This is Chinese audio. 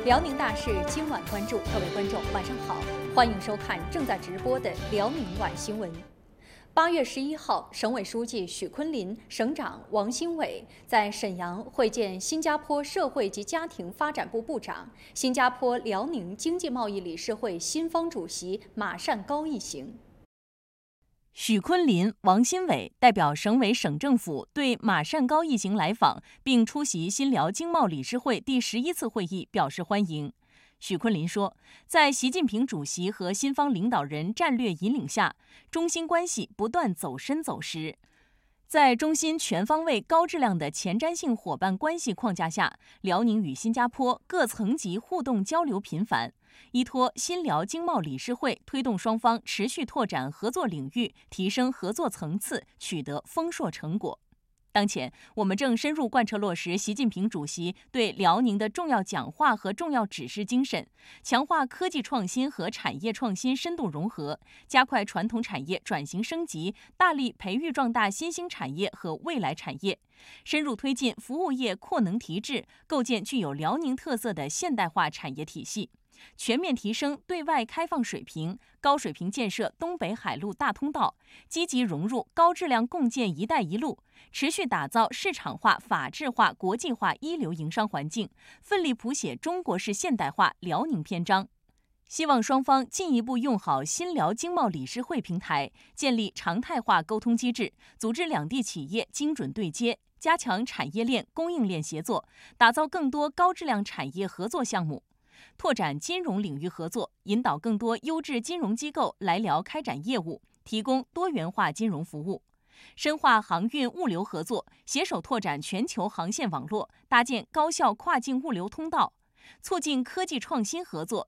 辽宁大事今晚关注，各位观众晚上好，欢迎收看正在直播的辽宁晚新闻。8月11号，省委书记许昆林、省长王新伟在沈阳会见新加坡社会及家庭发展部部长、新加坡辽宁经济贸易理事会新方主席马善高一行。 许昆林、王新伟代表省委省政府对马善高一行来访并出席新辽经贸理事会第11次会议表示欢迎。许昆林说，在习近平主席和新方领导人战略引领下，中新关系不断走深走实。在中新全方位高质量的前瞻性伙伴关系框架下，辽宁与新加坡各层级互动交流频繁，依托新辽经贸理事会推动双方持续拓展合作领域，提升合作层次，取得丰硕成果。当前，我们正深入贯彻落实习近平主席对辽宁的重要讲话和重要指示精神，强化科技创新和产业创新深度融合，加快传统产业转型升级，大力培育壮大新兴产业和未来产业，深入推进服务业扩能提质，构建具有辽宁特色的现代化产业体系，全面提升对外开放水平，高水平建设东北海陆大通道，积极融入高质量共建“一带一路”，持续打造市场化、法治化、国际化一流营商环境，奋力谱写中国式现代化辽宁篇章。希望双方进一步用好新辽经贸理事会平台，建立常态化沟通机制，组织两地企业精准对接，加强产业链、供应链协作，打造更多高质量产业合作项目。拓展金融领域合作，引导更多优质金融机构来辽开展业务，提供多元化金融服务；深化航运物流合作，携手拓展全球航线网络，搭建高效跨境物流通道；促进科技创新合作，